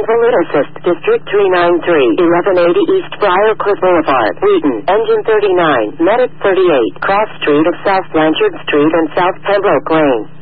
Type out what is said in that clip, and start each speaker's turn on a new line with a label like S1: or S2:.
S1: Evolute Assist, District 393, 1180 East Briarcliff Boulevard, Wheaton, Engine 39, Medic 38, Cross Street of South Blanchard Street and South Pembroke Lane.